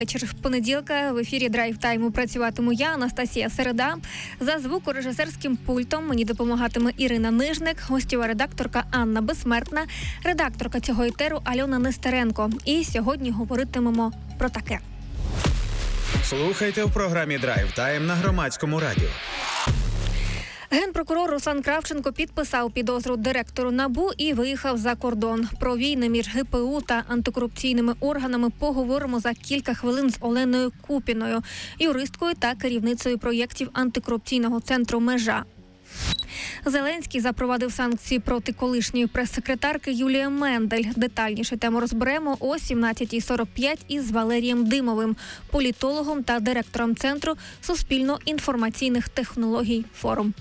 Вечір понеділка в ефірі Драйв Тайму працюватиму я, Анастасія Середа. За звукорежисерським пультом мені допомагатиме Ірина Нижник, гостєва редакторка Анна Безсмертна, редакторка цього етеру Альона Нестеренко. І сьогодні говоритимемо про таке. Слухайте в програмі Драйв Тайм на Громадському радіо. Генпрокурор Руслан Кравченко підписав підозру директору НАБУ і виїхав за кордон. Про війни між ГПУ та антикорупційними органами поговоримо за кілька хвилин з Оленою Купіною, юристкою та керівницею проєктів антикорупційного центру «Межа». Зеленський запровадив санкції проти колишньої прес-секретарки Юлії Мендель. Детальніше тему розберемо о 17:45 із Валерієм Димовим, політологом та директором Центру суспільно-інформаційних технологій «Форум».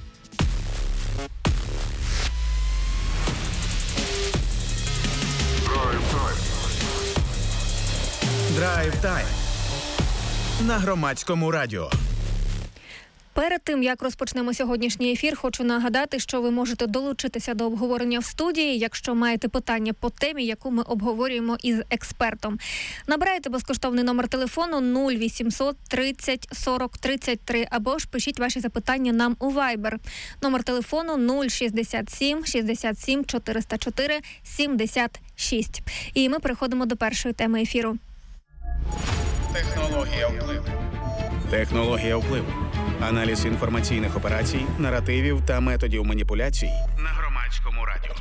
Драйв Тайм на Громадському радіо. Перед тим, як розпочнемо сьогоднішній ефір, хочу нагадати, що ви можете долучитися до обговорення в студії, якщо маєте питання по темі, яку ми обговорюємо із експертом. Набирайте безкоштовний номер телефону 0800 30 40 33 або ж пишіть ваші запитання нам у Viber. Номер телефону 067 67 404 76. І ми переходимо до першої теми ефіру. Технологія впливу. Технологія впливу. Аналіз інформаційних операцій, наративів та методів маніпуляцій на Громадському радіо.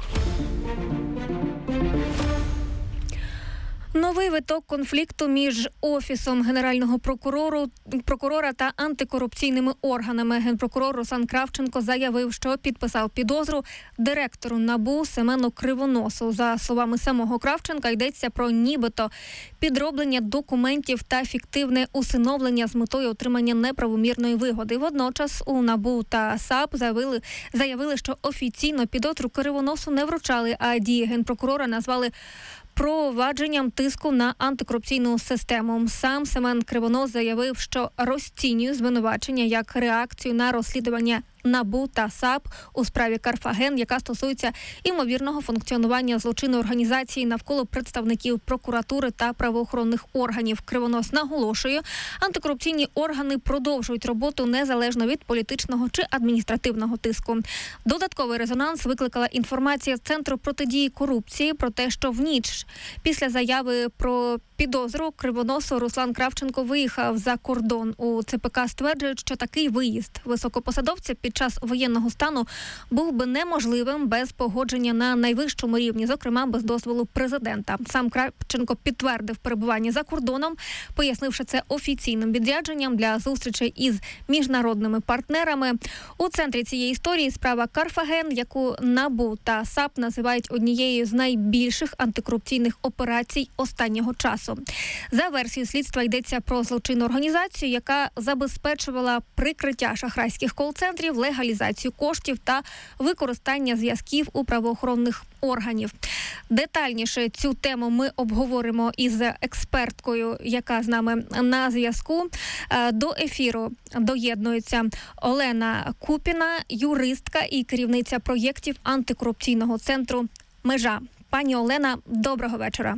Новий виток конфлікту між Офісом Генерального прокурора та антикорупційними органами. Генпрокурор Руслан Кравченко заявив, що підписав підозру директору НАБУ Семену Кривоносу. За словами самого Кравченка, йдеться про нібито підроблення документів та фіктивне усиновлення з метою отримання неправомірної вигоди. Водночас у НАБУ та САП заявили, що офіційно підозру Кривоносу не вручали, а дії генпрокурора назвали провадженням тиску на антикорупційну систему. Сам Семен Кривонос заявив, що розцінює звинувачення як реакцію на розслідування НАБУ та САП у справі Карфаген, яка стосується імовірного функціонування злочинної організації навколо представників прокуратури та правоохоронних органів. Кривонос наголошує, антикорупційні органи продовжують роботу незалежно від політичного чи адміністративного тиску. Додатковий резонанс викликала інформація з Центру протидії корупції про те, що в ніч після заяви про підозру Кривоносу Руслан Кравченко виїхав за кордон. У ЦПК стверджують, що такий виїзд високопосадовця під час воєнного стану був би неможливим без погодження на найвищому рівні, зокрема без дозволу президента. Сам Кравченко підтвердив перебування за кордоном, пояснивши це офіційним відрядженням для зустрічей із міжнародними партнерами. У центрі цієї історії справа Карфаген, яку НАБУ та САП називають однією з найбільших антикорупційних операцій останнього часу. За версією слідства йдеться про злочинну організацію, яка забезпечувала прикриття шахрайських кол-центрів, легалізацію коштів та використання зв'язків у правоохоронних органів. Детальніше цю тему ми обговоримо із експерткою, яка з нами на зв'язку. До ефіру доєднується Олена Купіна, юристка і керівниця проєктів антикорупційного центру «Межа». Пані Олена, доброго вечора.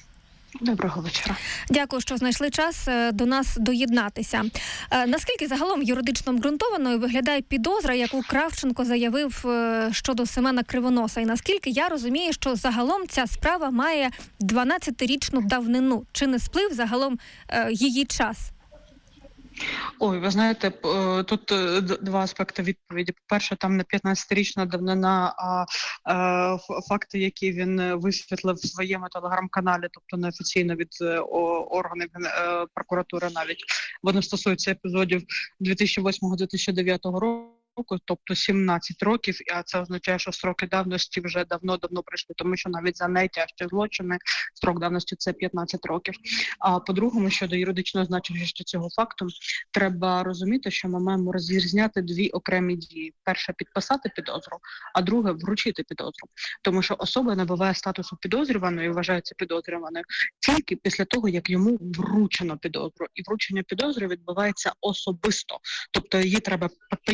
Доброго вечора. Дякую, що знайшли час до нас доєднатися. Наскільки загалом юридично обґрунтованою виглядає підозра, яку Кравченко заявив щодо Семена Кривоноса? І наскільки я розумію, що загалом ця справа має 12-річну давнину? Чи не сплив загалом її час? Ой, ви знаєте, тут два аспекти відповіді. По-перше, там не 15-річна давнина, а факти, які він висвітлив в своєму телеграм-каналі, тобто неофіційно від органів прокуратури навіть. Вони стосуються епізодів 2008-2009 року. Тобто 17 років, а це означає, що строки давності вже давно прийшли, тому що навіть за найтяжчі злочини строк давності – це 15 років. А по-другому, щодо юридичного значення цього факту, треба розуміти, що ми маємо розрізняти дві окремі дії. Перше – підписати підозру, а друге – вручити підозру. Тому що особа набуває статусу підозрюваної, вважається підозрюваною, тільки після того, як йому вручено підозру. І вручення підозри відбувається особисто. Тобто її треба папір передати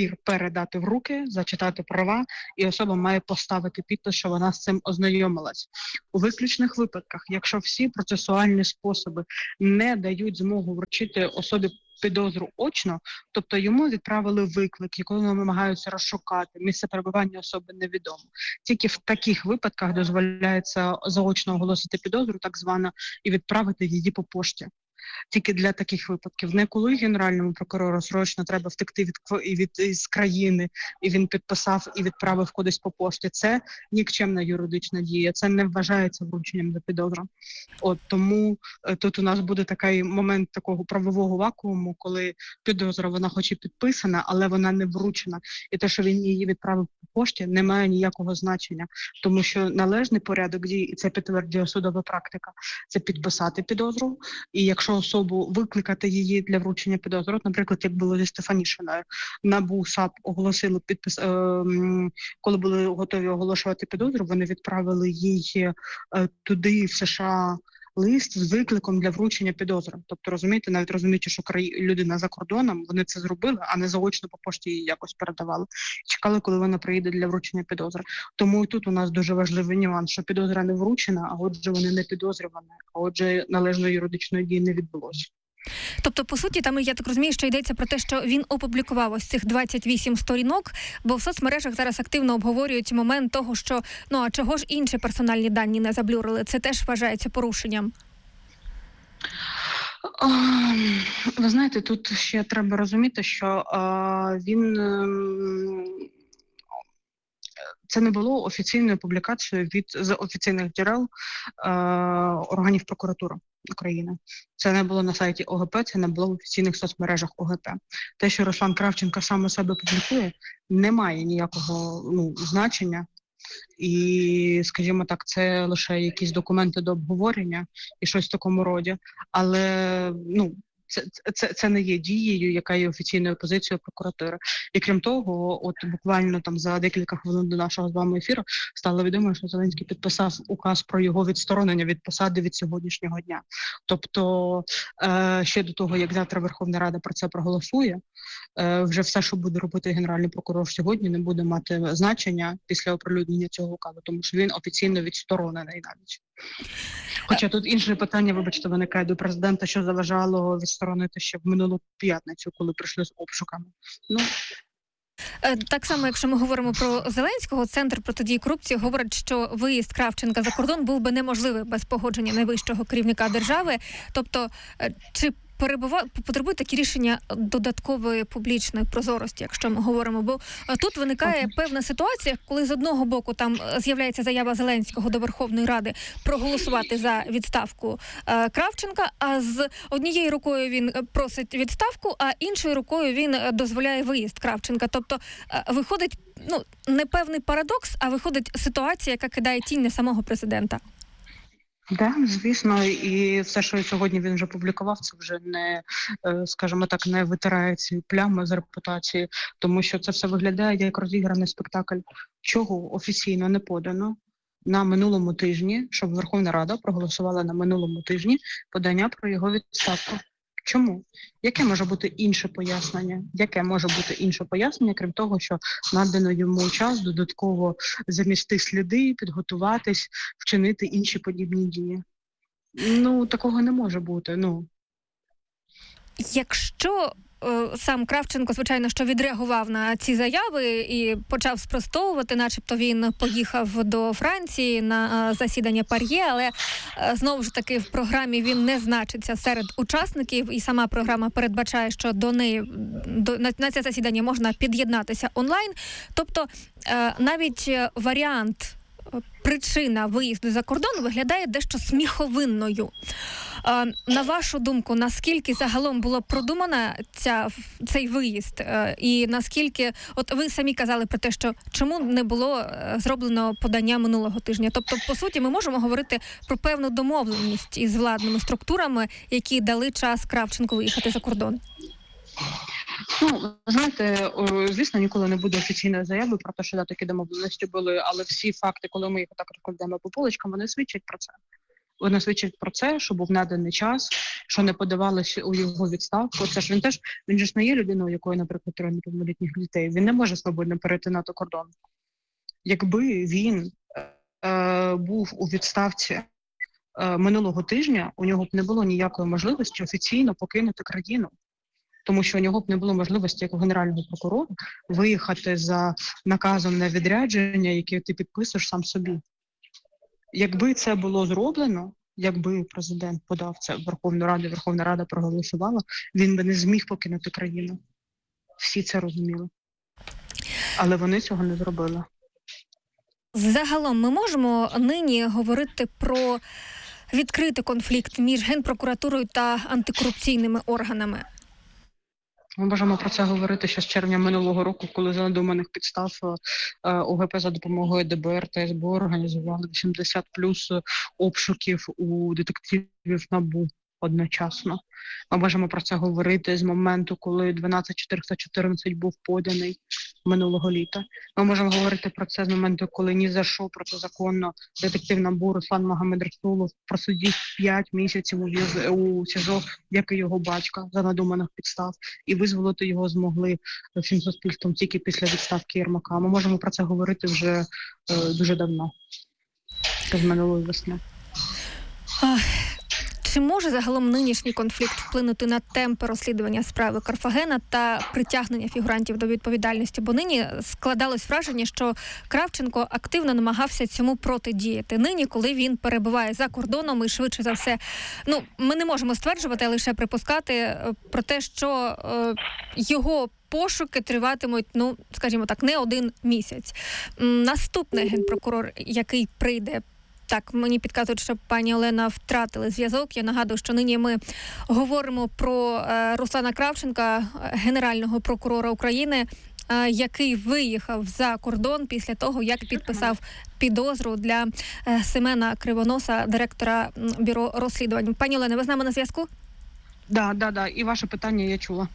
передати в руки, зачитати права, і особа має поставити підпис, що вона з цим ознайомилась. У виключних випадках, якщо всі процесуальні способи не дають змогу вручити особі підозру очно, тобто йому відправили виклик, якого намагаються розшукати, місце перебування особи невідомо. Тільки в таких випадках дозволяється заочно оголосити підозру, так звано, і відправити її по пошті. Тільки для таких випадків. Не коли генеральному прокурору срочно треба втекти з країни, і він підписав і відправив кудись по пошті. Це нікчемна юридична дія, це не вважається врученням до підозри. Тому тут у нас буде такий момент такого правового вакууму, коли підозра, вона хоч і підписана, але вона не вручена. І те, що він її відправив по пошті, не має ніякого значення. Тому що належний порядок дій, і це підтверджує судова практика, це підписати підозру, і якщо особу викликати її для вручення підозри, наприклад, як було зі Стефанішиною, НАБУ, САП оголосили підпис, коли були готові оголошувати підозру, вони відправили їй туди, в США, лист з викликом для вручення підозри. Тобто, розумієте, навіть розуміючи, що людина за кордоном, вони це зробили, а не заочно по пошті її якось передавали. Чекали, коли вона приїде для вручення підозри. Тому і тут у нас дуже важливий нюанс, що підозра не вручена, а отже вони не підозрювані, а отже належної юридичної дії не відбулося. Тобто, по суті, там, я так розумію, що йдеться про те, що він опублікував ось цих 28 сторінок, бо в соцмережах зараз активно обговорюють момент того, що, а чого ж інші персональні дані не заблюрили? Це теж вважається порушенням. Ви знаєте, тут ще треба розуміти, що це не було офіційною публікацією з офіційних джерел органів прокуратури України. Це не було на сайті ОГП, це не було в офіційних соцмережах ОГП. Те, що Руслан Кравченко сам у себе публікує, не має ніякого значення. І, скажімо так, це лише якісь документи до обговорення і щось в такому роді. Але, це не є дією, яка є офіційною позицією прокуратури. І крім того, от буквально там за декілька хвилин до нашого з вами ефіру стало відомо, що Зеленський підписав указ про його відсторонення від посади від сьогоднішнього дня. Тобто ще до того, як завтра Верховна Рада про це проголосує, вже все, що буде робити Генеральний прокурор сьогодні, не буде мати значення після оприлюднення цього указу, тому що він офіційно відсторонений навіть. Хоча тут інше питання, вибачте, виникає до президента, що заважало відсторонити ще в минулу п'ятницю, коли прийшли з обшуками. Так само, якщо ми говоримо про Зеленського, Центр протидії корупції говорить, що виїзд Кравченка за кордон був би неможливий без погодження найвищого керівника держави. Тобто, чи потребують такі рішення додаткової публічної прозорості, якщо ми говоримо, бо тут виникає певна ситуація, коли з одного боку там з'являється заява Зеленського до Верховної Ради проголосувати за відставку Кравченка, а з однією рукою він просить відставку, а іншою рукою він дозволяє виїзд Кравченка. Тобто виходить, не певний парадокс, а виходить ситуація, яка кидає тінь на самого президента. Так, звісно, і все, що сьогодні він вже публікував, це вже не, скажімо так, не витирає ці плями з репутації, тому що це все виглядає як розіграний спектакль, чого офіційно не подано на минулому тижні, щоб Верховна Рада проголосувала на минулому тижні подання про його відставку. Чому? Яке може бути інше пояснення? Крім того, що надано йому час додатково замісти сліди, підготуватись, вчинити інші подібні дії? Такого не може бути. Якщо сам Кравченко, звичайно, що відреагував на ці заяви і почав спростовувати, начебто він поїхав до Франції на засідання ПАРЄ, але знову ж таки в програмі він не значиться серед учасників, і сама програма передбачає, що на це засідання можна під'єднатися онлайн. Тобто навіть варіант причина виїзду за кордон виглядає дещо сміховинною. На вашу думку, наскільки загалом було продумано цей виїзд? І наскільки, от ви самі казали про те, що чому не було зроблено подання минулого тижня? Тобто, по суті, ми можемо говорити про певну домовленість із владними структурами, які дали час Кравченку виїхати за кордон. Знаєте, звісно, ніколи не буде офіційної заяви про те, що такі домовленості були, але всі факти, коли ми їх так розкладаємо по поличкам, вони свідчать про це. Вона свідчить про це, що був наданий час, що не подавалося у його відставку. Це ж він же ж не є людиною, у якої, наприклад, 3 неповнолітніх дітей. Він не може свободно перетинати кордон. Якби він був у відставці минулого тижня, у нього б не було ніякої можливості офіційно покинути країну. Тому що у нього б не було можливості, як у генерального прокурора, виїхати за наказом на відрядження, яке ти підписуєш сам собі. Якби це було зроблено, якби президент подав це в Верховну Раду, Верховна Рада проголосувала, він би не зміг покинути країну. Всі це розуміли. Але вони цього не зробили. Загалом ми можемо нині говорити про відкритий конфлікт між Генпрокуратурою та антикорупційними органами? Ми можемо про це говорити ще з червня минулого року, коли за надуманих підстав ОГП за допомогою ДБР та СБУ організували 80 плюс обшуків у детективів НАБУ одночасно. Ми можемо про це говорити з моменту, коли 12414 був поданий минулого літа. Ми можемо говорити про це з моменту, коли ні за що протизаконно детектив НАБУ Руслан Магомедрасулов просидів 5 місяців у СІЗО, як і його батька, за надуманих підстав, і визволити його змогли всім суспільством тільки після відставки Єрмака. Ми можемо про це говорити вже дуже давно, з минулої весни. Чи може загалом нинішній конфлікт вплинути на темпи розслідування справи Карфагена та притягнення фігурантів до відповідальності? Бо нині складалось враження, що Кравченко активно намагався цьому протидіяти. Нині, коли він перебуває за кордоном і швидше за все, ми не можемо стверджувати, а лише припускати про те, що його пошуки триватимуть, скажімо так, не 1 місяць. Наступний генпрокурор, який прийде, так, мені підказують, що пані Олена втратили зв'язок. Я нагадую, що нині ми говоримо про Руслана Кравченка, генерального прокурора України, який виїхав за кордон після того, як підписав підозру для Семена Кривоноса, директора бюро розслідувань. Пані Олена, ви з нами на зв'язку? Да. І ваше питання я чула.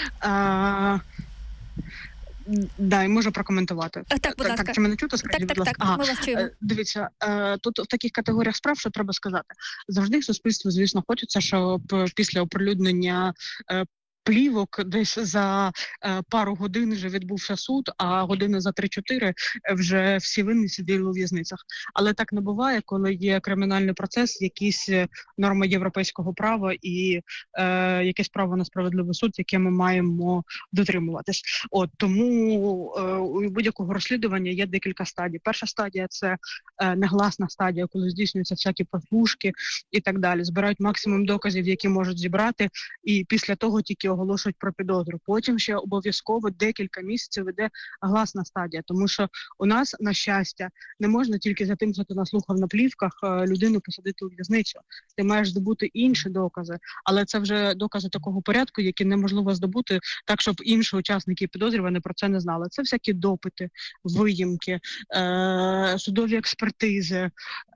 Да, і можу прокоментувати. Так, будь ласка. Так, чи мене чути? Скажіть, будь ласка. Так, ми вас чуємо. Дивіться, тут в таких категоріях справ, що треба сказати. Завжди суспільству, звісно, хочеться, щоб після оприлюднення плівок десь за пару годин вже відбувся суд, а години за 3-4 вже всі винні сиділи у в'язницях. Але так не буває, коли є кримінальний процес, якісь норми європейського права і якесь право на справедливий суд, яке ми маємо дотримуватись. Тому у будь-якого розслідування є декілька стадій. Перша стадія – це негласна стадія, коли здійснюються всякі прослушки і так далі. Збирають максимум доказів, які можуть зібрати, і після того тільки оголошують про підозру. Потім ще обов'язково декілька місяців іде гласна стадія, тому що у нас, на щастя, не можна тільки за тим, що ти наслухав на плівках, людину посадити у в'язницю. Ти маєш здобути інші докази, але це вже докази такого порядку, які неможливо здобути так, щоб інші учасники підозрювані про це не знали. Це всякі допити, виїмки, судові експертизи,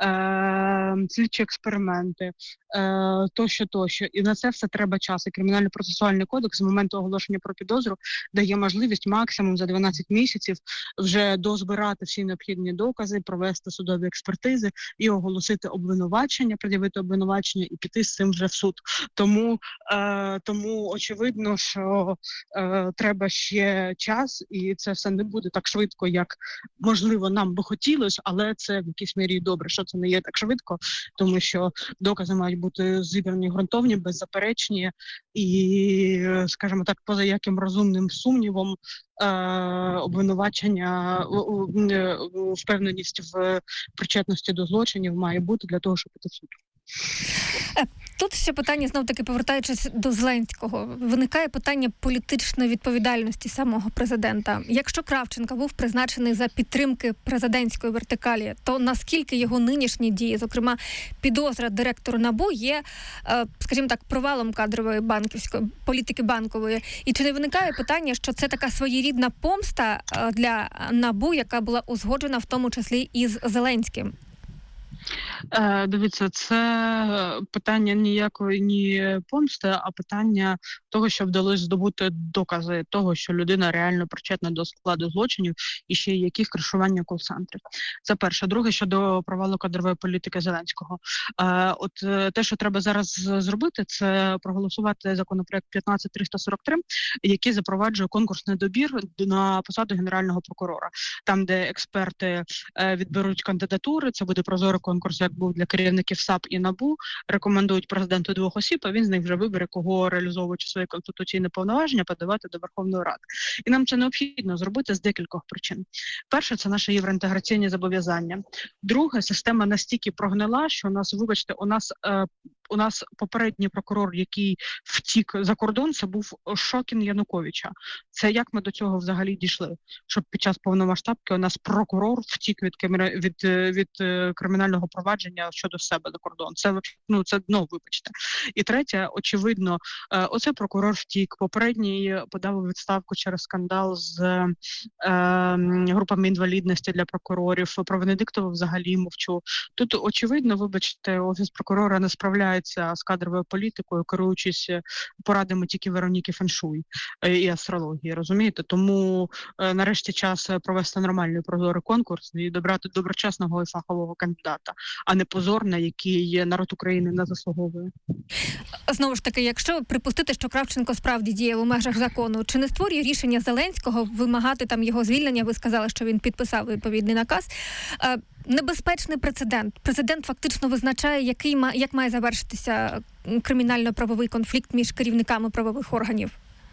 слідчі експерименти, тощо. І на це все треба час. І Кримінально-процесуальний кодекс з моменту оголошення про підозру дає можливість максимум за 12 місяців вже дозбирати всі необхідні докази, провести судові експертизи і оголосити обвинувачення, пред'явити обвинувачення і піти з цим вже в суд. Тому очевидно, що треба ще час, і це все не буде так швидко, як, можливо, нам би хотілося, але це в якійсь мірі добре, що це не є так швидко, тому що докази мають бути зібрані ґрунтовні, беззаперечні і, скажімо так, поза яким розумним сумнівом обвинувачення, впевненість в причетності до злочинів має бути для того, щоб піти в суд. Тут ще питання, знов-таки, повертаючись до Зеленського, виникає питання політичної відповідальності самого президента. Якщо Кравченко був призначений за підтримки президентської вертикалі, то наскільки його нинішні дії, зокрема підозра директору НАБУ, є, скажімо так, провалом кадрової банківської політики банкової? І чи не виникає питання, що це така своєрідна помста для НАБУ, яка була узгоджена в тому числі із Зеленським? Дивіться, це питання ніякої ні помсти, а питання того, що вдалося здобути докази того, що людина реально причетна до складу злочинів і ще й яких кришування кол-центрів. Це перше. Друге, щодо провалу кадрової політики Зеленського. Те, що треба зараз зробити, це проголосувати законопроект 15343, який запроваджує конкурсний добір на посаду генерального прокурора. Там, де експерти відберуть кандидатури, це буде прозорий конкурс, як був для керівників САП і НАБУ, рекомендують президенту 2 осіб, а він з них вже вибере, кого, реалізовуючи свої конституційні повноваження, подавати до Верховної Ради. І нам це необхідно зробити з декількох причин. Перше, це наші євроінтеграційні зобов'язання. Друге, система настільки прогнила, що у нас попередній прокурор, який втік за кордон, це був Шокін Януковича. Це як ми до цього взагалі дійшли? Щоб під час повномасштабки у нас прокурор втік від кримінального провадження щодо себе за кордон. Це вибачте. І третє, очевидно, оце прокурор втік. Попередній подав у відставку через скандал з групами інвалідності для прокурорів. Про Венедиктову взагалі мовчу. Тут, очевидно, вибачте, Офіс прокурора не справляється з кадровою політикою, керуючись порадами тільки Вероніки Феншуй і астрології, розумієте? Тому нарешті час провести нормальний прозорий конкурс і добрати доброчесного і фахового кандидата, а не позор, на який народ України не заслуговує. Знову ж таки, якщо припустити, що Кравченко справді діє у межах закону, чи не створює рішення Зеленського вимагати там його звільнення? Ви сказали, що він підписав відповідний наказ. Небезпечний прецедент. Президент фактично визначає, як має завершитися кримінально-правовий конфлікт між керівниками правових органів.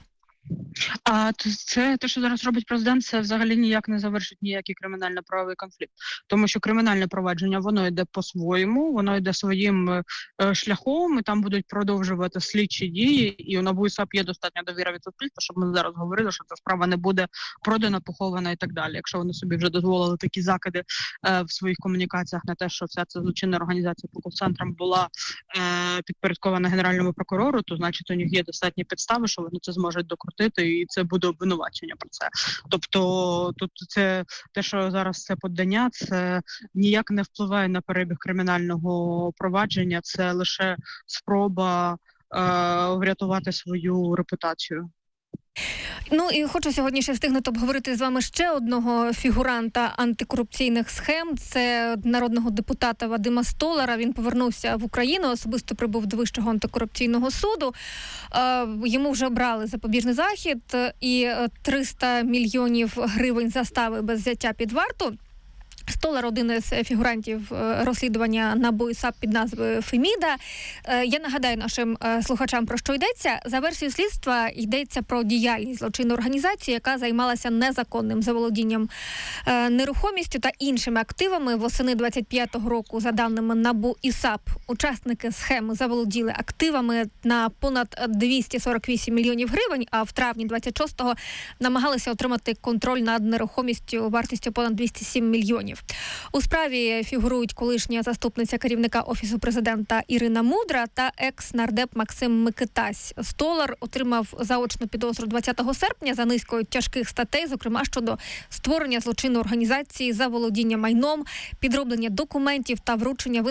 А це те, що зараз робить президент, це взагалі ніяк не завершить ніякий кримінально-правовий конфлікт. Тому що кримінальне провадження, воно йде по-своєму, воно йде своїм шляхом, і там будуть продовжувати слідчі дії, і у НАБУ і САП є достатня довіра від суспільства, щоб ми зараз говорили, що ця справа не буде продана, похована і так далі. Якщо вони собі вже дозволили такі закиди в своїх комунікаціях на те, що вся ця злочинна організація по кол-центрам була підпорядкована Генеральному прокурору, то значить у них є достатні підстави, що вони це зможуть докрутити, і це буде обвинувачення про це. Тобто тут це те, що зараз це подання, це ніяк не впливає на перебіг кримінального провадження, це лише спроба врятувати свою репутацію. Ну і хочу сьогодні ще встигнути обговорити з вами ще одного фігуранта антикорупційних схем. Це народного депутата Вадима Столара. Він повернувся в Україну, особисто прибув до Вищого антикорупційного суду. Йому вже обрали запобіжний захід і 300 мільйонів гривень застави без взяття під варту. Столар – один із фігурантів розслідування НАБУ і САП під назвою Феміда. Я нагадаю нашим слухачам, про що йдеться. За версією слідства йдеться про діяльність злочинної організації, яка займалася незаконним заволодінням нерухомістю та іншими активами. Восени 25-го року, за даними НАБУ і САП, учасники схеми заволоділи активами на понад 248 мільйонів гривень, а в травні 26-го намагалися отримати контроль над нерухомістю вартістю понад 207 мільйонів. У справі фігурують колишня заступниця керівника Офісу президента Ірина Мудра та екс-нардеп Максим Микитась. Столар отримав заочну підозру 20 серпня за низкою тяжких статей, зокрема щодо створення злочинної організації, заволодіння майном, підроблення документів та втручання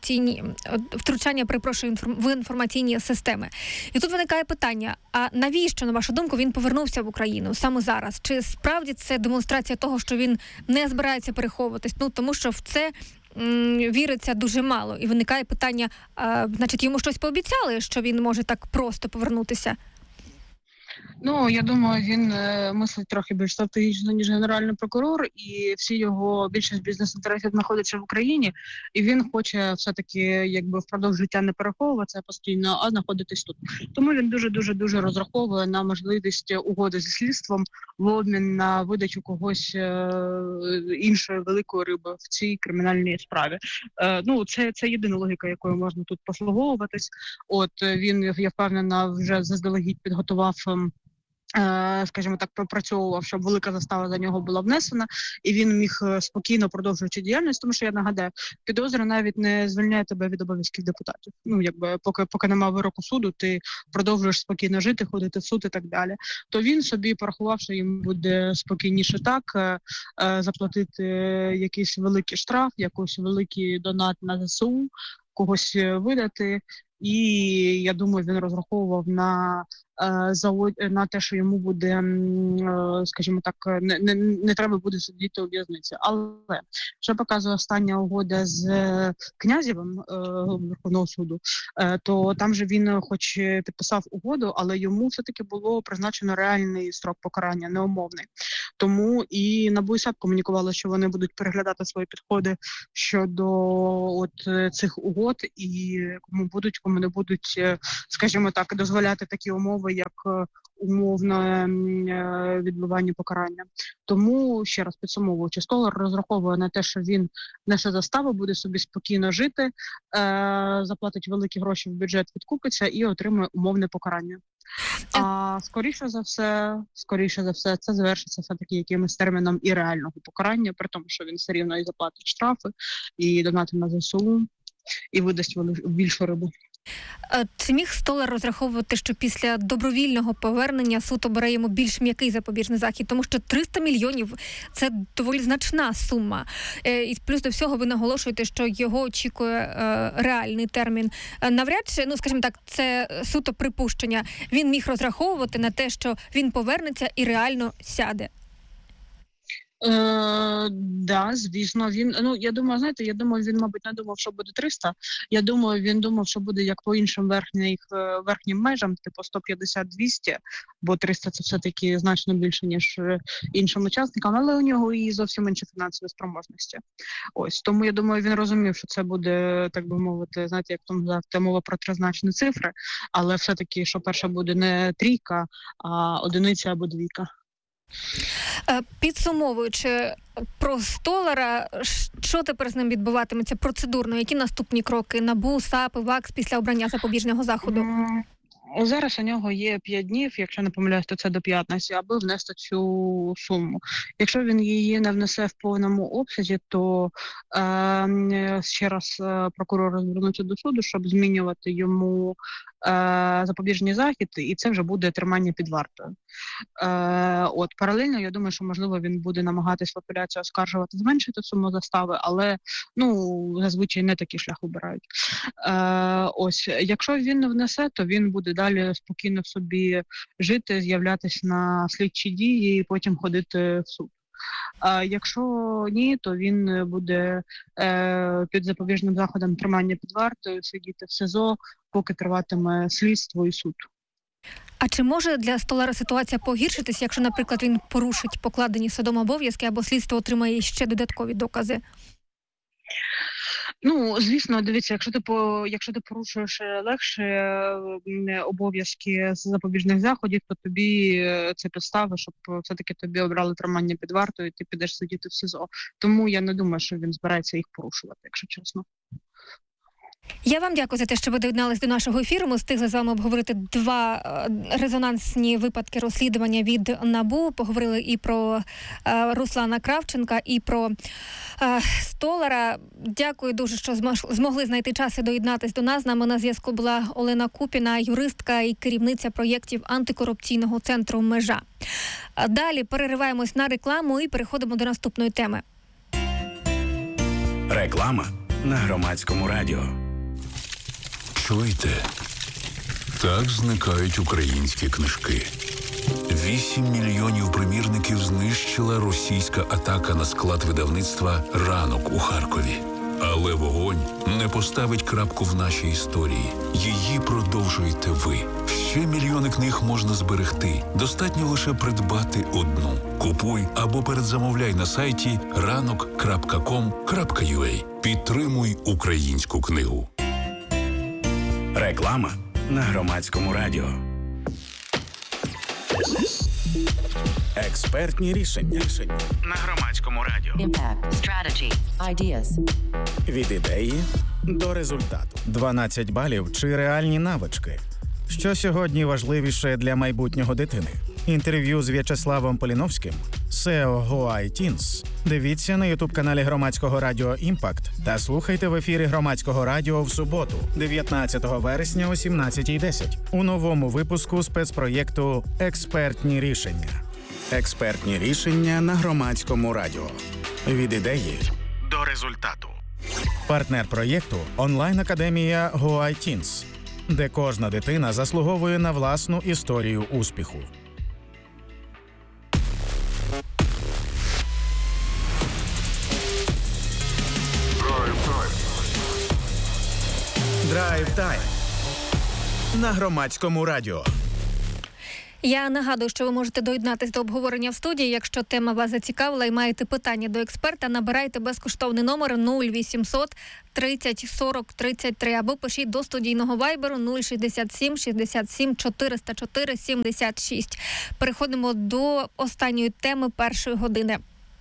в інформаційні системи. І тут виникає питання, а навіщо, на вашу думку, він повернувся в Україну саме зараз? Чи справді це демонстрація того, що він не збирається переховуватись? Тому що в це віриться дуже мало. І виникає питання, значить, йому щось пообіцяли, що він може так просто повернутися? Ну, я думаю, він мислить трохи більш стратегічно, ніж генеральний прокурор, і всі його більшість бізнес-інтересів знаходяться в Україні, і він хоче все-таки якби впродовж життя не переховуватися постійно, а знаходитись тут. Тому він дуже розраховує на можливість угоди зі слідством в обмін на видачу когось іншої великої риби в цій кримінальній справі. Це єдина логіка, якою можна тут послуговуватись. Він, я впевнена, вже заздалегідь підготував скажімо так, пропрацьовував, щоб велика застава за нього була внесена, і він міг спокійно продовжувати діяльність, тому що, я нагадаю, підозра навіть не звільняє тебе від обов'язків депутатів. Ну, якби, поки немає вироку суду, ти продовжуєш спокійно жити, ходити в суд і так далі. То він собі порахував, що їм буде спокійніше так, заплатити якийсь великий штраф, якийсь великий донат на ЗСУ, когось видати, і я думаю, він розраховував на те, що йому буде, скажімо так, не треба буде сидіти у в'язниці. Але що показує остання угода з Князєвим Верховного суду, то там же він хоч підписав угоду, але йому все-таки було призначено реальний строк покарання, неумовний. Тому і НАБУ і САП комунікували, що вони будуть переглядати свої підходи щодо цих угод, і кому не будуть, скажімо так, дозволяти такі умови, як умовне відбування покарання. Тому, ще раз підсумовуючи, Столар розраховує на те, що він несе заставу, буде собі спокійно жити, заплатить великі гроші в бюджет, відкупиться і отримує умовне покарання. А скоріше за все, це завершиться все-таки якимось терміном і реального покарання, при тому, що він все рівно і заплатить штрафи, і донати на ЗСУ, і видасть більшу рибу. Чи міг Столар розраховувати, що після добровільного повернення суд обере йому більш м'який запобіжний захід? Тому що 300 мільйонів – це доволі значна сума. І плюс до всього ви наголошуєте, що його очікує реальний термін. Навряд чи, скажімо так, це суто припущення. Він міг розраховувати на те, що він повернеться і реально сяде. Да, звісно, я думаю, він, мабуть, не думав, що буде 300. Я думаю, він думав, що буде як по іншим верхнім межам, типу 150-200, бо 300 це все-таки значно більше, ніж іншим учасникам, але у нього і зовсім інші фінансові спроможності. Ось, тому я думаю, він розумів, що це буде, так би мовити, знаєте, як там завжди мова про тризначні цифри, але все-таки, що перша буде не трійка, а одиниця або двійка. Підсумовуючи про Столара, що тепер з ним відбуватиметься процедурно? Які наступні кроки НАБУ, САП, ВАКС після обрання запобіжного заходу? Зараз у нього є 5 днів, якщо не помиляюсь, то це до п'ятниці, аби внести цю суму. Якщо він її не внесе в повному обсязі, то ще раз прокурор звернуться до суду, щоб змінювати йому запобіжний захід, і це вже буде тримання під вартою. Паралельно, я думаю, що, можливо, він буде намагатись в апеляції оскаржувати, зменшити суму застави, але, зазвичай не такий шлях обирають. Якщо він не внесе, то він буде далі спокійно собі жити, з'являтися на слідчі дії і потім ходити в суд. А якщо ні, то він буде під запобіжним заходом тримання під вартою, сидіти в СИЗО, поки триватиме слідство і суд. А чи може для Столара ситуація погіршитись, якщо, наприклад, він порушить покладені судом обов'язки або слідство отримає ще додаткові докази? Звісно, дивіться, якщо ти порушуєш легше обов'язки з запобіжних заходів, то тобі це підстави, щоб все-таки тобі обрали тримання під вартою, і ти підеш сидіти в СИЗО. Тому я не думаю, що він збирається їх порушувати, якщо чесно. Я вам дякую за те, що ви доєднались до нашого ефіру. Ми встигли з вами обговорити 2 резонансні випадки розслідування від НАБУ. Поговорили і про Руслана Кравченка, і про Столара. Дякую дуже, що змогли знайти час і доєднатись до нас. З нами на зв'язку була Олена Купіна, юристка і керівниця проєктів антикорупційного центру «Межа». Далі перериваємось на рекламу і переходимо до наступної теми. Реклама на Громадському радіо. Чуєте? Так зникають українські книжки. 8 мільйонів примірників знищила російська атака на склад видавництва «Ранок» у Харкові. Але вогонь не поставить крапку в нашій історії. Її продовжуєте ви. Ще мільйони книг можна зберегти. Достатньо лише придбати одну. Купуй або передзамовляй на сайті ranok.com.ua. Підтримуй українську книгу. Реклама на Громадському радіо. Експертні рішення на Громадському радіо. Impact, strategy, ideas. Від ідеї до результату. 12 балів чи реальні навички. Що сьогодні важливіше для майбутнього дитини? Інтерв'ю з В'ячеславом Поліновським, SEO Go iTeens, дивіться на ютуб-каналі Громадського радіо «Імпакт» та слухайте в ефірі Громадського радіо в суботу, 19 вересня о 17:10 у новому випуску спецпроєкту «Експертні рішення». Експертні рішення на Громадському радіо. Від ідеї до результату. Партнер проєкту – онлайн-академія Go iTeens, де кожна дитина заслуговує на власну історію успіху. Драйв-тайм на Громадському радіо. Я нагадую, що ви можете доєднатися до обговорення в студії. Якщо тема вас зацікавила і маєте питання до експерта, набирайте безкоштовний номер 0800 30 40 33 або пишіть до студійного вайберу 067 67 404 76. Переходимо до останньої теми першої години.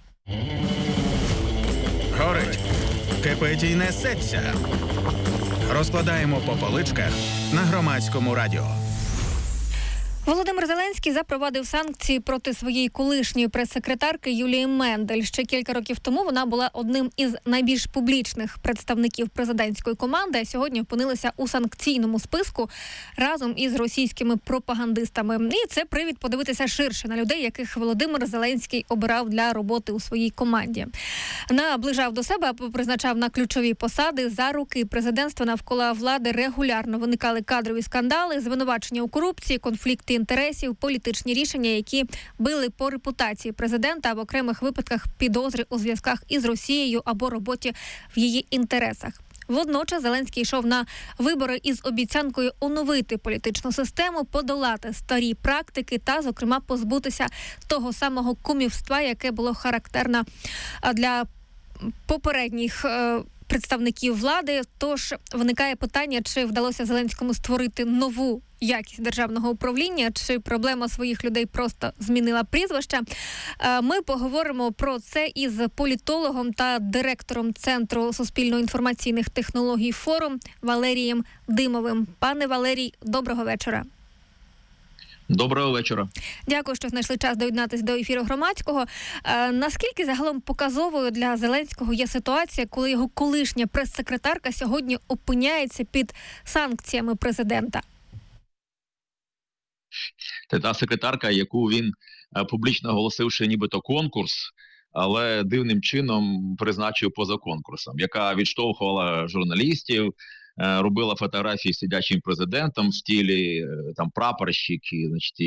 Горить, кипить і несеться. Розкладаємо по поличках на Громадському радіо. Володимир Зеленський запровадив санкції проти своєї колишньої прес-секретарки Юлії Мендель. Ще кілька років тому вона була одним із найбільш публічних представників президентської команди, а сьогодні опинилася у санкційному списку разом із російськими пропагандистами. І це привід подивитися ширше на людей, яких Володимир Зеленський обирав для роботи у своїй команді. Наближав до себе або призначав на ключові посади. За роки президентства навколо влади регулярно виникали кадрові скандали, звинувачення у корупції, конфлікти інтересів, політичні рішення, які били по репутації президента, а в окремих випадках підозри у зв'язках із Росією або роботі в її інтересах. Водночас Зеленський йшов на вибори із обіцянкою оновити політичну систему, подолати старі практики та, зокрема, позбутися того самого кумівства, яке було характерно для попередніх представників влади. Тож виникає питання, чи вдалося Зеленському створити нову якість державного управління, чи проблема своїх людей просто змінила прізвище. Ми поговоримо про це із політологом та директором Центру суспільно-інформаційних технологій «Форум» Валерієм Димовим. Пане Валерій, доброго вечора. Доброго вечора. Дякую, що знайшли час доєднатися до ефіру Громадського. Наскільки загалом показовою для Зеленського є ситуація, коли його колишня прес-секретарка сьогодні опиняється під санкціями президента? Це та секретарка, яку він публічно оголосивши нібито конкурс, але дивним чином призначив поза конкурсом, яка відштовхувала журналістів, робила фотографії з сидячим президентом в стилі там прапорщик, і, значить,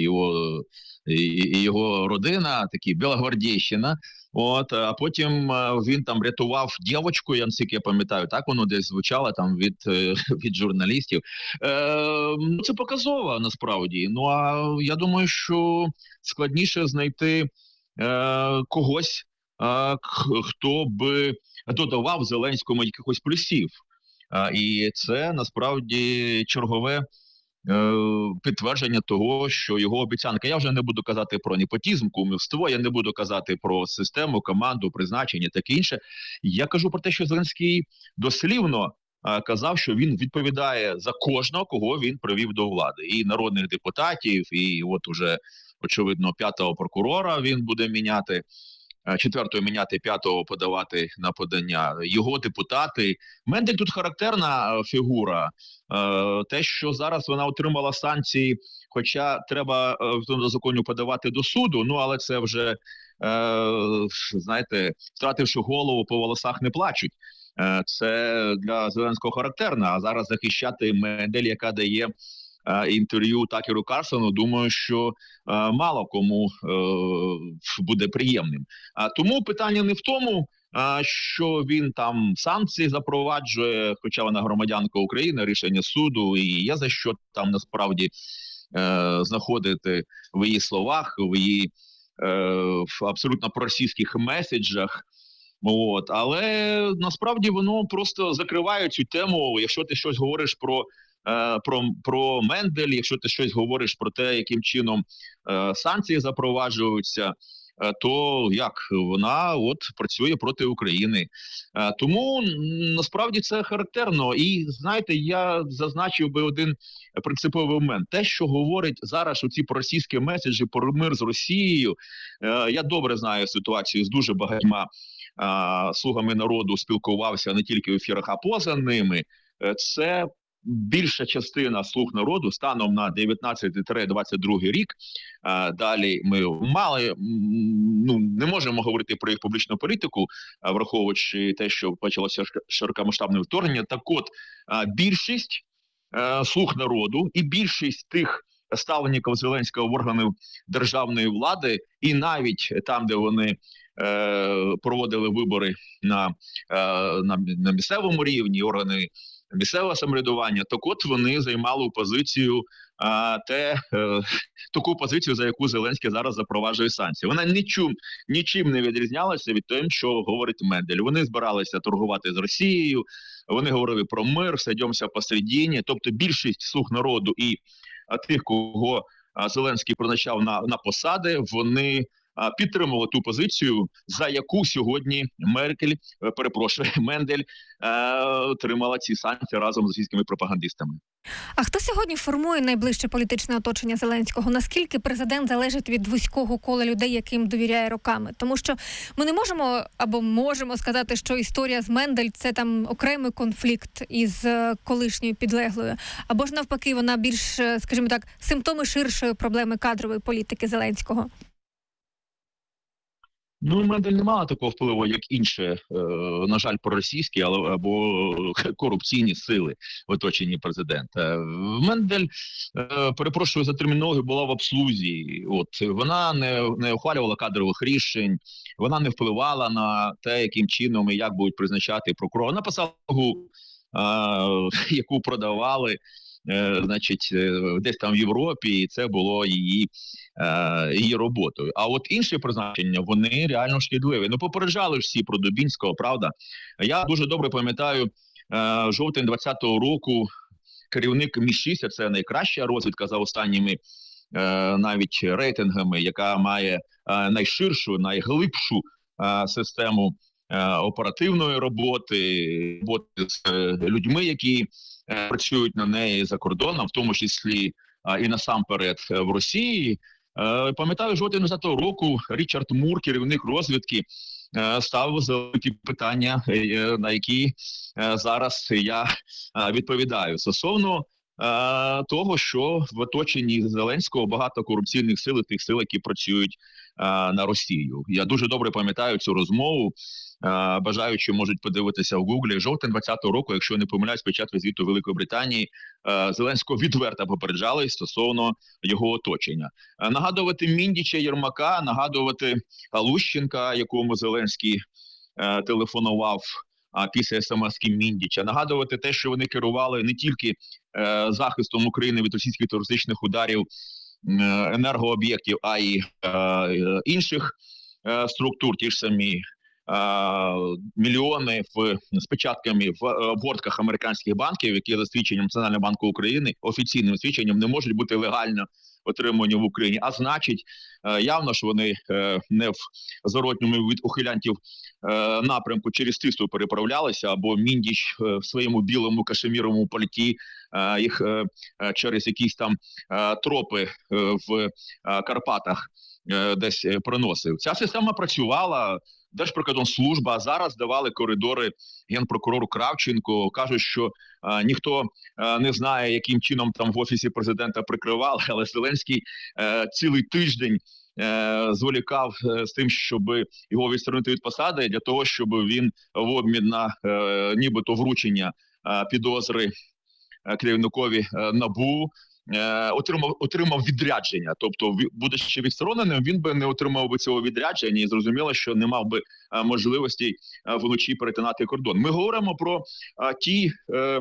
його родина, такі білогвардійщина. От, а потім він там рятував дівчинку, я пам'ятаю, так воно десь звучало там від журналістів. Це показово насправді. Ну а я думаю, що складніше знайти когось, хто би додавав Зеленському якихось плюсів. І це насправді чергове підтвердження того, що його обіцянка. Я вже не буду казати про непотізм, кумівство, я не буду казати про систему, команду, призначення, таке інше. Я кажу про те, що Зеленський дослівно казав, що він відповідає за кожного, кого він привів до влади. І народних депутатів, і от уже, очевидно, 5-го прокурора він буде міняти. 4-го міняти, 5-го подавати на подання. Його депутати. Мендель тут характерна фігура. Те, що зараз вона отримала санкції, хоча треба в законі подавати до суду, ну але це вже, знаєте, втративши голову, по волосах не плачуть. Це для Зеленського характерно, а зараз захищати Мендель, яка дає інтерв'ю Такеру Карлсону, думаю, що мало кому буде приємним. Тому питання не в тому, що він там санкції запроваджує, хоча вона громадянка України, рішення суду, і є за що там насправді знаходити в її словах, в її абсолютно проросійських меседжах. От. Але насправді воно просто закриває цю тему, якщо ти щось говориш про Мендель, якщо ти щось говориш про те, яким чином санкції запроваджуються, то як вона працює проти України. Тому насправді це характерно. І знаєте, я зазначив би один принциповий момент. Те, що говорить зараз оці проросійські меседжі про мир з Росією, я добре знаю ситуацію з дуже багатьма слугами народу, спілкувався не тільки в ефірах, а поза ними. Це більша частина слуг народу станом на 19-22 рік. Далі ми мали, не можемо говорити про їх публічну політику, враховуючи те, що почалося широкомасштабне вторгнення. Так от, більшість слуг народу і більшість тих ставленників Зеленського в органів державної влади, і навіть там, де вони проводили вибори на місцевому рівні, органи місцевого самоврядування, так от вони займали таку позицію, за яку Зеленський зараз запроваджує санкції. Вона нічим не відрізнялася від того, що говорить Мендель. Вони збиралися торгувати з Росією, вони говорили про мир, сойдемося посередині. Тобто більшість слуг народу і тих, кого Зеленський призначав на посади, вони підтримували ту позицію, за яку сьогодні Мендель тримала ці санкції разом з російськими пропагандистами. А хто сьогодні формує найближче політичне оточення Зеленського? Наскільки президент залежить від вузького кола людей, яким довіряє роками? Тому що ми не можемо або можемо сказати, що історія з Мендель – це там окремий конфлікт із колишньою підлеглою. Або ж навпаки, вона більш, скажімо так, симптоми ширшої проблеми кадрової політики Зеленського. Мендель не мала такого впливу, як інші, на жаль, проросійські або корупційні сили в оточенні президента. Мендель, перепрошую за термінологію, була в обслузі. Вона не ухвалювала кадрових рішень, вона не впливала на те, яким чином і як будуть призначати прокурора. Вона посаду, яку продавали, десь там в Європі, і це було її роботою. А інші призначення, вони реально шкідливі. Попереджали ж всі про Дубінського, правда? Я дуже добре пам'ятаю жовтень 2020 року, керівник Мі-6, це найкраща розвідка за останніми навіть рейтингами, яка має найширшу, найглибшу систему оперативної роботи з людьми, які працюють на неї за кордоном, в тому числі і насамперед в Росії. Пам'ятаю, жовтень 2020 року Річард Мур, керівник розвідки, ставив великі питання, на які зараз я відповідаю. Стосовно того, що в оточенні Зеленського багато корупційних сил і тих сил, які працюють на Росію. Я дуже добре пам'ятаю цю розмову. Бажаючи можуть подивитися в Гуглі. Жовтень 2020 року, якщо я не помиляюсь, під час візиту Великої Британії, Зеленського відверто попереджали стосовно його оточення. Нагадувати Міндіча, Єрмака, нагадувати Лущенка, якому Зеленський телефонував після смс-ки Міндіча, нагадувати те, що вони керували не тільки захистом України від російських терористичних ударів енергооб'єктів, а й інших структур, ті ж самі мільйони з печатками в бортках американських банків, які за свідченням Національного банку України, офіційним свідченням, не можуть бути легально отримані в Україні. А значить, явно ж вони не в зворотньому від ухилянтів напрямку через Тису переправлялися, або Міндіч в своєму білому кашеміровому пальті їх через якісь там тропи в Карпатах десь проносив. Ця система працювала, Держприкордонслужба, зараз давали коридори генпрокурору Кравченку, кажуть, що ніхто не знає, яким чином там в Офісі президента прикривали, але Зеленський цілий тиждень зволікав з тим, щоб його відсторонити від посади, для того, щоб він в обмін на нібито вручення підозри керівникові НАБУ отримав відрядження. Тобто, будучи відстороненим, він би не отримав би цього відрядження і зрозуміло, що не мав би можливості вночі перетинати кордон. Ми говоримо про ті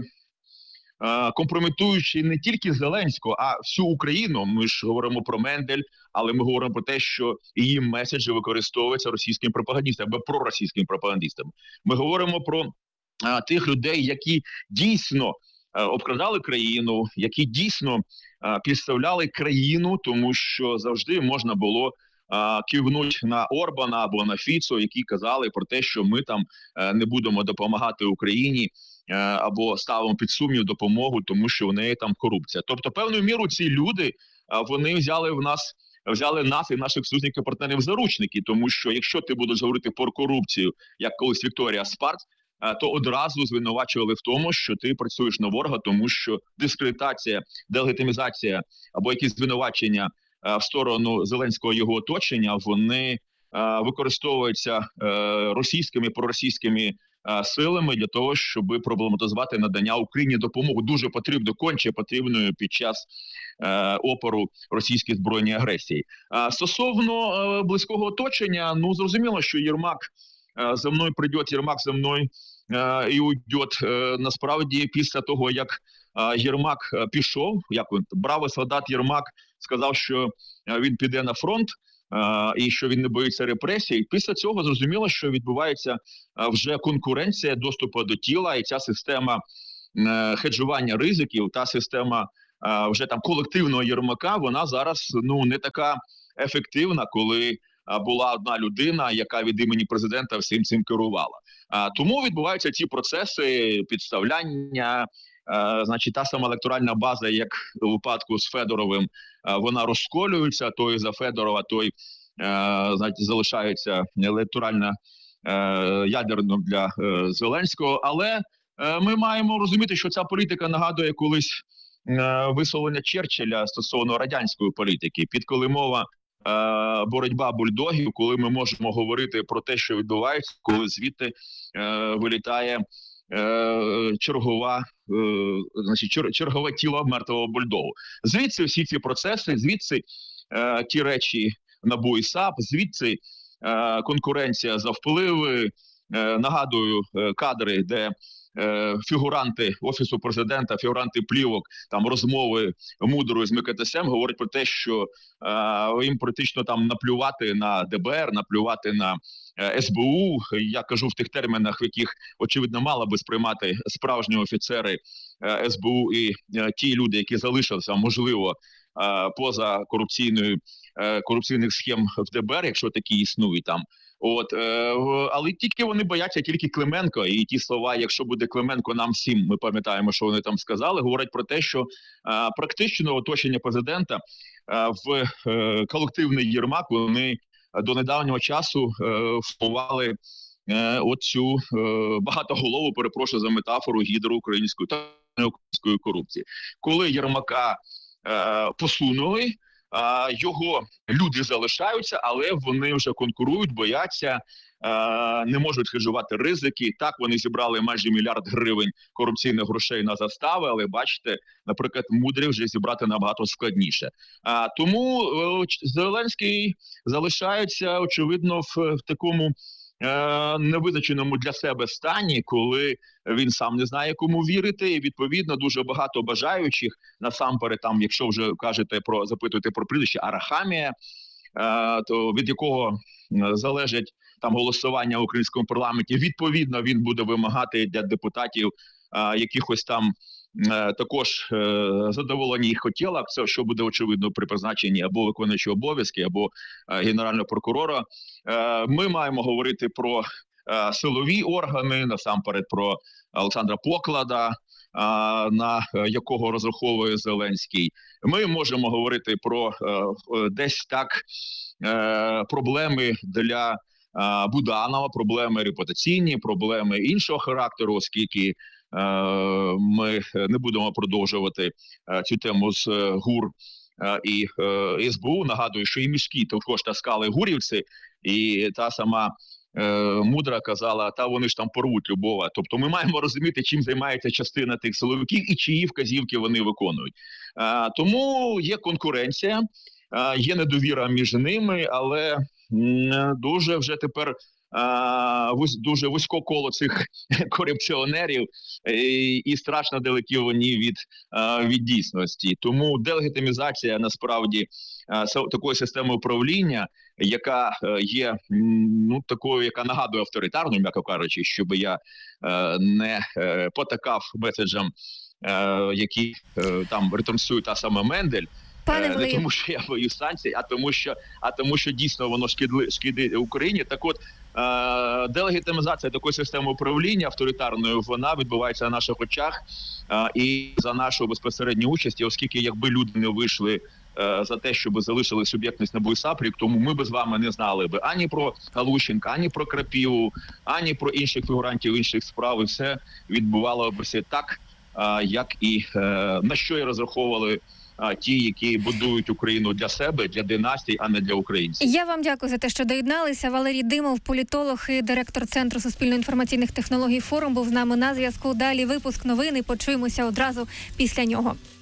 компрометуючі не тільки Зеленського, а всю Україну. Ми ж говоримо про Мендель, але ми говоримо про те, що її меседжі використовуються російськими пропагандистами або проросійськими пропагандистами. Ми говоримо про тих людей, які дійсно обкрадали країну, які дійсно підставляли країну, тому що завжди можна було кивнуть на Орбана або на Фіцо, які казали про те, що ми там не будемо допомагати Україні або ставимо під сумнів допомогу, тому що в неї там корупція. Тобто, певною мірою ці люди, вони взяли нас і наших союзників партнерів в заручники, тому що якщо ти будеш говорити про корупцію, як колись Вікторія Спарц, то одразу звинувачували в тому, що ти працюєш на ворога, тому що дискредитація, делегітимізація або якісь звинувачення в сторону Зеленського і його оточення, вони використовуються російськими, проросійськими силами для того, щоб проблематизувати надання Україні допомоги дуже потрібно, конче потрібною під час опору російській збройній агресії. Стосовно близького оточення, ну зрозуміло, що Єрмак за мною прийде, Єрмак за мною і уйде. Насправді, після того, як Єрмак пішов, бравий солдат Єрмак сказав, що він піде на фронт, і що він не боїться репресій. Після цього зрозуміло, що відбувається вже конкуренція доступу до тіла, і ця система хеджування ризиків, та система вже там колективного Єрмака, вона зараз не така ефективна, коли була одна людина, яка від імені президента всім цим керувала. Тому відбуваються ці процеси підставляння. Значить, та сама електоральна база, як у випадку з Федоровим, вона розколюється, той за Федорова, той залишається електорально ядерним для Зеленського. Але ми маємо розуміти, що ця політика нагадує колись висловлення Черчилля стосовно радянської політики. Підкилимова боротьба бульдогів, коли ми можемо говорити про те, що відбувається, коли звідти вилітає чергове тіло мертвого бульдогу. Звідси всі ці процеси, звідси ті речі НАБУ і САП, звідси конкуренція за впливи. Нагадую, кадри, де фігуранти Офісу президента, фігуранти плівок, там розмови Мудрої з МКТСМ говорять про те, що їм практично там наплювати на ДБР, наплювати на СБУ. Я кажу в тих термінах, в яких, очевидно, мали би сприймати справжні офіцери СБУ і ті люди, які залишилися, можливо, поза корупційних схем в ДБР, якщо такі існують там. Але тільки вони бояться тільки Клименко, і ті слова, якщо буде Клименко нам всім, ми пам'ятаємо, що вони там сказали, говорять про те, що практично оточення президента в колективний Єрмак, вони до недавнього часу впливали оцю багатоголову, перепрошую за метафору, гідру української та неукраїнської корупції. Коли Єрмака посунули, його люди залишаються, але вони вже конкурують, бояться, не можуть хеджувати ризики. Так, вони зібрали майже 1 мільярд гривень корупційних грошей на застави, але бачите, наприклад, Мудрі вже зібрати набагато складніше. Тому Зеленський залишається, очевидно, в такому невизначеному для себе стані, коли він сам не знає, кому вірити, і відповідно дуже багато бажаючих, насамперед, там, якщо вже запитуєте про прізвище Арахамія, то від якого залежить там голосування в українському парламенті, відповідно він буде вимагати для депутатів якихось там також задоволення їх хотілок, це що буде очевидно при призначенні або виконуючого обов'язки, або генерального прокурора. Ми маємо говорити про силові органи, насамперед про Олександра Поклада, на якого розраховує Зеленський. Ми можемо говорити про десь так проблеми для Буданова, проблеми репутаційні, проблеми іншого характеру, оскільки ми не будемо продовжувати цю тему з ГУР і СБУ. Нагадую, що і мішки також таскали гурівці, і та сама Мудра казала, та вони ж там порвуть Любова. Тобто ми маємо розуміти, чим займається частина тих силовиків і чиї вказівки вони виконують. Тому є конкуренція, є недовіра між ними, але дуже вже тепер дуже вузько коло цих корупціонерів і страшно далекі вони від дійсності. Тому делегітимізація насправді такої системи управління, яка є такою, яка нагадує авторитарну, м'яко кажучи, щоб я не потакав меседжам, які там ретранслює та сама Мендель, Пане Не Валерію. тому, що я боюсь санкцій, а тому, що дійсно воно шкідить Україні. Так от, делегітимізація такої системи управління авторитарної, вона відбувається на наших очах і за нашу безпосередню участь, оскільки якби люди не вийшли за те, щоб залишили суб'єктність НАБУ і САП, тому ми б з вами не знали би ані про Галущенка, ані про Крапіву, ані про інших фігурантів інших справ. І все відбувалося так, як і на що і розраховували ті, які будують Україну для себе, для династій, а не для українців. Я вам дякую за те, що доєдналися. Валерій Димов, політолог і директор Центру суспільно-інформаційних технологій «Форум» був з нами на зв'язку. Далі випуск новин і почуємося одразу після нього.